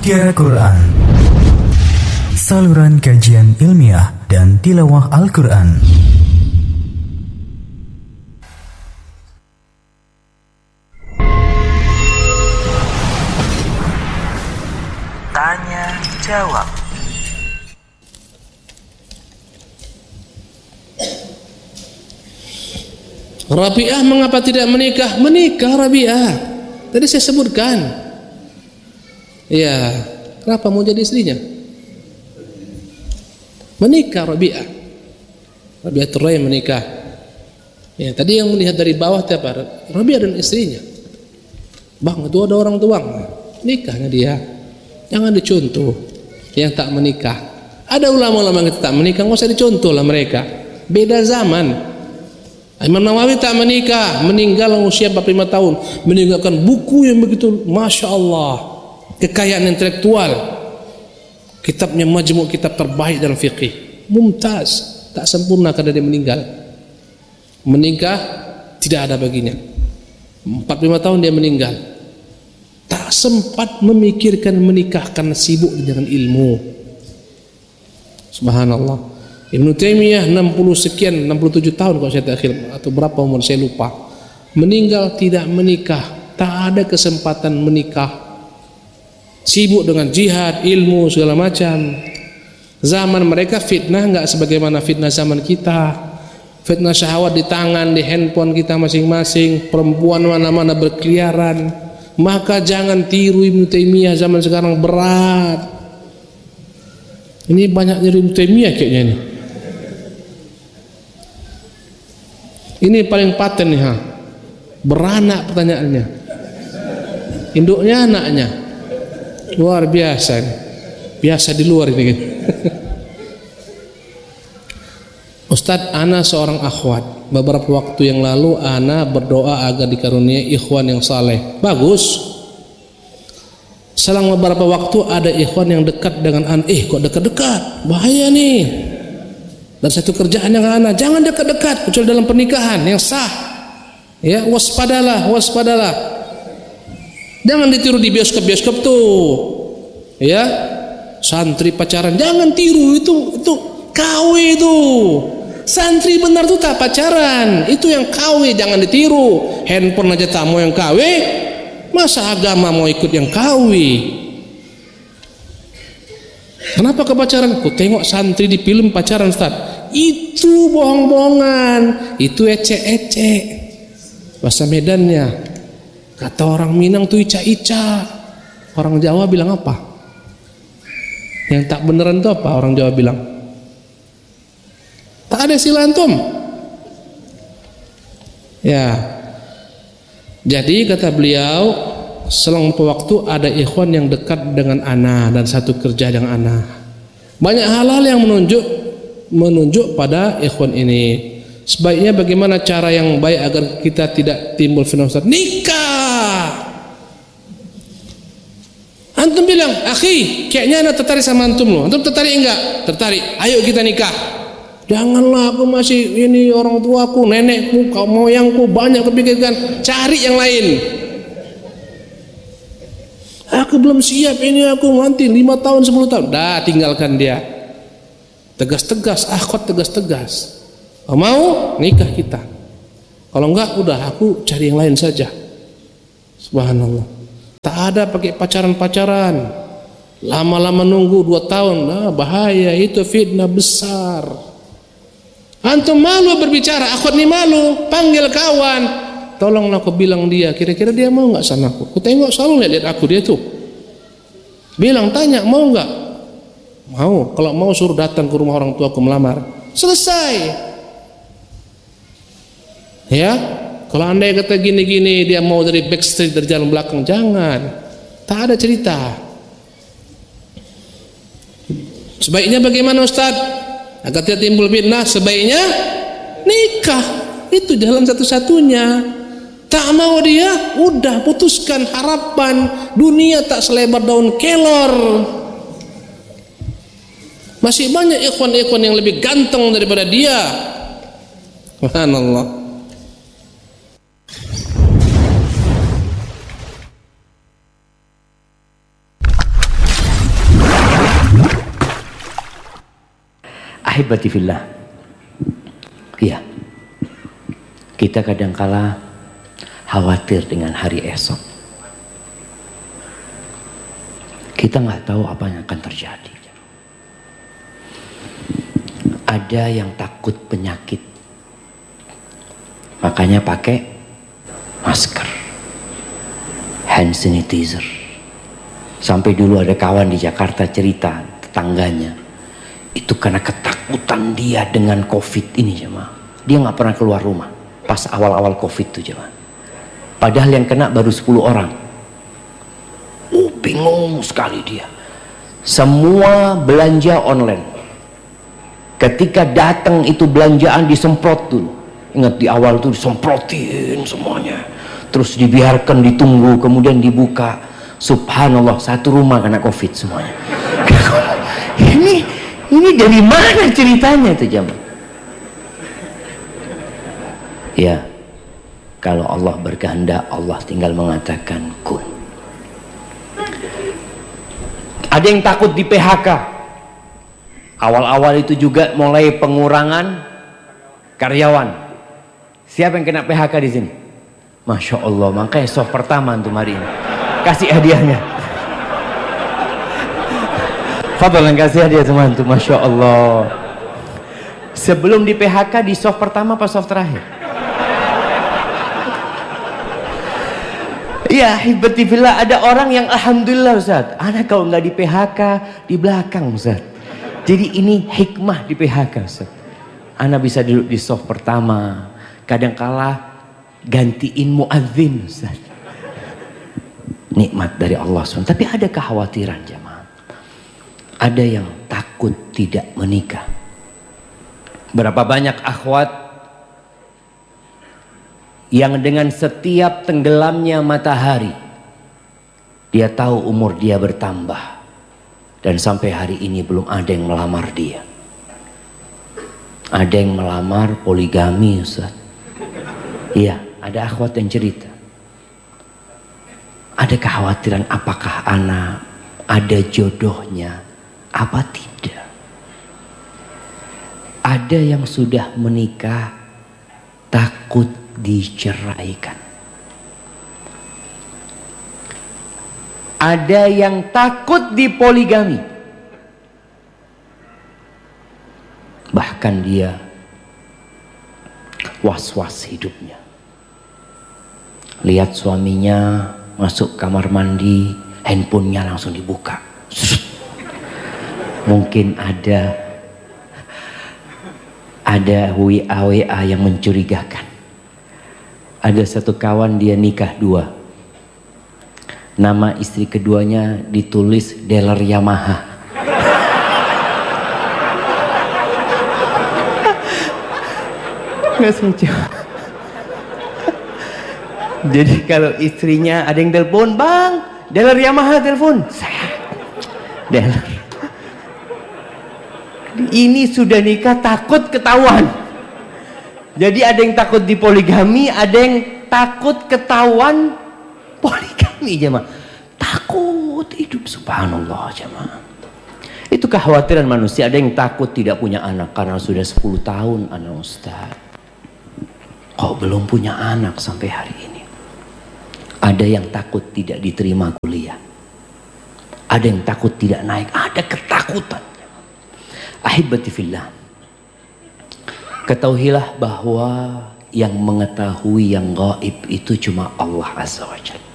Mutiara Quran, saluran kajian ilmiah dan tilawah Al-Quran. Tanya jawab. Rabi'ah mengapa tidak menikah? Menikah Rabi'ah. Tadi saya sebutkan. Ya, kenapa mau jadi istrinya? Menikah Rabi'ah. Rabi'atul Rai menikah. Ya, tadi yang melihat dari bawah siapa? Rabi'ah dan istrinya. Bang, itu ada orang tua. Nikahnya dia. Jangan dicontoh yang tak menikah. Ada ulama-ulama yang tak menikah, nggak usah dicontoh lah mereka. Beda zaman. Imam Nawawi tak menikah, meninggal usia 45 tahun, meninggalkan buku yang begitu, masya Allah, kekayaan intelektual. Kitabnya majmu' kitab terbaik dalam fikih, mumtaz, tak sempurna karena dia meninggal. Menikah tidak ada baginya. 45 tahun dia meninggal, tak sempat memikirkan menikah karena sibuk dengan ilmu. Subhanallah. Ibnu Taimiyah 67 tahun kalau saya takhir, atau berapa umur saya lupa, meninggal tidak menikah, tak ada kesempatan menikah, sibuk dengan jihad, ilmu segala macam. Zaman mereka fitnah nggak sebagaimana fitnah zaman kita. Fitnah syahwat di tangan, di handphone kita masing-masing, perempuan mana-mana berkeliaran. Maka jangan tiru Ibnu Taimiyah zaman sekarang, berat. Ini banyak dari Ibnu Taimiyah kayaknya ini. Ini paling paten nih, beranak pertanyaannya, induknya anaknya, luar biasa nih. Biasa di luar ini. Ustadz, ana seorang akhwat. Beberapa waktu yang lalu ana berdoa agar dikaruniai ikhwan yang saleh. Bagus. Selang beberapa waktu ada ikhwan yang dekat dengan ana. Kok dekat-dekat? Bahaya nih. Dan satu kerjaan yang ana, jangan dekat-dekat kecuali dalam pernikahan yang sah. Ya, waspadalah. Jangan ditiru di bioskop-bioskop tuh. Ya, santri pacaran, jangan tiru, itu KW itu. Santri benar tuh tak pacaran, itu yang KW, jangan ditiru. Handphone aja tak mau yang KW, masa agama mau ikut yang KW? Kenapa kepacaran? Ku tengok santri di film pacaran, Ustaz. Itu bohong-bohongan, itu ecek-ecek. Bahasa Medannya, kata orang Minang tuh ica-ica. Orang Jawa bilang apa? Yang tak beneran itu apa orang Jawa bilang? Tak ada istilah antum. Ya. Jadi kata beliau, selang waktu ada ikhwan yang dekat dengan ana dan satu kerja dengan ana. Banyak hal-hal yang menunjuk pada ikhwan ini. Sebaiknya bagaimana cara yang baik agar kita tidak timbul fenomena nikah? Antum bilang, akhi, kayaknya anak tertarik sama antum loh. Antum tertarik enggak? Tertarik. Ayo kita nikah. Janganlah, aku masih ini, orang tuaku, nenekku, moyangku banyak kepikirkan. Cari yang lain. Aku belum siap ini, aku nanti 5 tahun 10 tahun. Dah, tinggalkan dia. Tegas-tegas, akhwat tegas-tegas. Kalau mau nikah kita. Kalau enggak, udah aku cari yang lain saja. Subhanallah. Tak ada pakai pacaran-pacaran. Lama-lama nunggu 2 tahun. Nah, bahaya, itu fitnah besar. Antum malu berbicara, akhwat ni malu, panggil kawan. Tolonglah aku bilang dia, kira-kira dia mau enggak sama aku? Aku tengok selalu lihat aku dia tuh. Bilang, tanya, mau enggak? Mau. Kalau mau suruh datang ke rumah orang tua aku melamar. Selesai. Ya. Kalau andai kata gini-gini dia mau dari backstreet, dari jalan belakang, jangan. Tak ada cerita. Sebaiknya bagaimana Ustaz? Agar tidak timbul fitnah, sebaiknya nikah. Itu jalan satu-satunya. Tak mau dia, udah putuskan harapan. Dunia tak selebar daun kelor. Masih banyak ikhwan-ikhwan yang lebih ganteng daripada dia. Subhanallah. Ahibati fillah. Iya. Kita kadangkala khawatir dengan hari esok. Kita nggak tahu apa yang akan terjadi. Ada yang takut penyakit, makanya pakai masker, hand sanitizer. Sampai dulu ada kawan di Jakarta cerita, tetangganya itu karena ketakutan dia dengan COVID ini, jemaah. Dia nggak pernah keluar rumah pas awal-awal COVID itu, jemaah. Padahal yang kena baru 10 orang. Bingung sekali dia. Semua belanja online. Ketika datang itu belanjaan disemprot dulu. Ingat di awal itu disemprotin semuanya. Terus dibiarkan ditunggu, kemudian dibuka. Subhanallah, satu rumah kena COVID semuanya. Ini dari mana ceritanya itu, jemaah? Ya, kalau Allah berkehendak, Allah tinggal mengatakan kun. Ada yang takut di PHK. Awal-awal itu juga mulai pengurangan karyawan. Siapa yang kena PHK di sini? Masya Allah, makanya soft pertama untuk hari ini. Kasih hadiahnya. Fadlan, kasih hadiah teman tuh, Masya Allah. Sebelum di PHK di soft pertama apa soft terakhir? Ya, hibati fillah, ada orang yang alhamdulillah Ustaz, anak kalau nggak di PHK di belakang Ustaz. Jadi ini hikmah di PHK Ustaz. Anak bisa duduk di soft pertama, kadangkala gantiin muadzin Ustaz. Nikmat dari Allah SWT. Tapi ada kekhawatiran jemaah. Ada yang takut tidak menikah. Berapa banyak akhwat yang dengan setiap tenggelamnya matahari dia tahu umur dia bertambah, dan sampai hari ini belum ada yang melamar dia. Ada yang melamar poligami Ustaz. Iya, ada akhwat yang cerita. Ada kekhawatiran apakah anak ada jodohnya apa tidak. Ada yang sudah menikah takut diceraikan. Ada yang takut dipoligami. Bahkan dia was-was hidupnya. Lihat suaminya masuk kamar mandi, handphonenya langsung dibuka. Mungkin ada WA yang mencurigakan. Ada satu kawan dia nikah 2. Nama istri keduanya ditulis dealer Yamaha. Nggak lucu. Jadi kalau istrinya ada yang telepon, bang, dealer Yamaha telepon. Dealer. Ini sudah nikah takut ketahuan. Jadi ada yang takut dipoligami, ada yang takut ketahuan poligami jemaah. Takut hidup, subhanallah jemaah. Itu kekhawatiran manusia. Ada yang takut tidak punya anak karena sudah 10 tahun anak Ustaz. Kok belum punya anak sampai hari ini? Ada yang takut tidak diterima kuliah. Ada yang takut tidak naik. Ada ketakutan. Ahibati fillah. Ketahuilah bahwa yang mengetahui yang gaib itu cuma Allah Azza wa Jalla.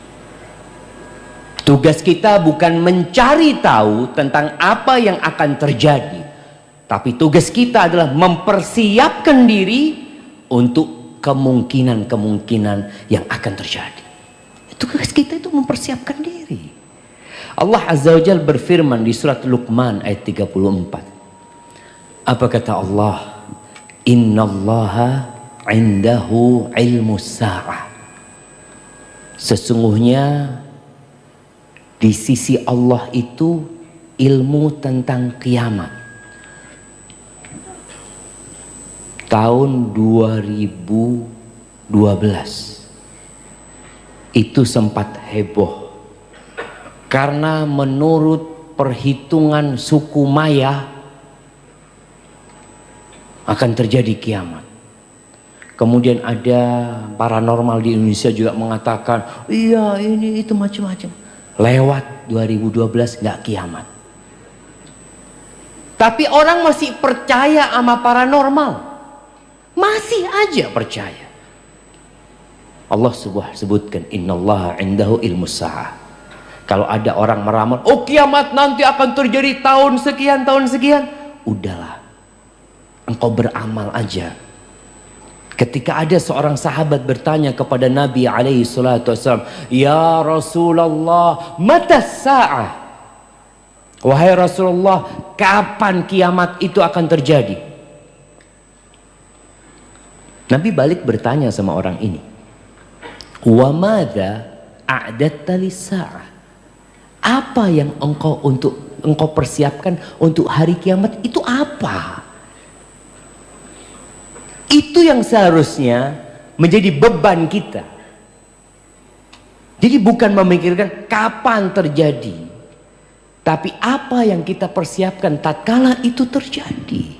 Tugas kita bukan mencari tahu tentang apa yang akan terjadi, tapi tugas kita adalah mempersiapkan diri untuk kemungkinan-kemungkinan yang akan terjadi. Tugas kita itu mempersiapkan diri. Allah Azza wa Jalla berfirman di surat Luqman ayat 34. Apa kata Allah? Innallaha indahu ilmus sa'ah. Sesungguhnya di sisi Allah itu ilmu tentang kiamat. Tahun 2012 itu sempat heboh karena menurut perhitungan suku Maya akan terjadi kiamat. Kemudian ada paranormal di Indonesia juga mengatakan, iya ini itu macam-macam. Lewat 2012 nggak kiamat. Tapi orang masih percaya sama paranormal. Masih aja percaya. Allah sebutkan, innallaha indahu ilmus sa'ah. Kalau ada orang meramal, oh kiamat nanti akan terjadi tahun sekian, udahlah, engkau beramal aja. Ketika ada seorang sahabat bertanya kepada Nabi alaihi salatu wasallam, ya Rasulullah, mata sa'ah? Wahai Rasulullah, kapan kiamat itu akan terjadi? Nabi balik bertanya sama orang ini, wa madza a'datta lis-sa'ah? Apa yang engkau persiapkan untuk hari kiamat itu apa? Itu yang seharusnya menjadi beban kita. Jadi bukan memikirkan kapan terjadi, tapi apa yang kita persiapkan tatkala itu terjadi.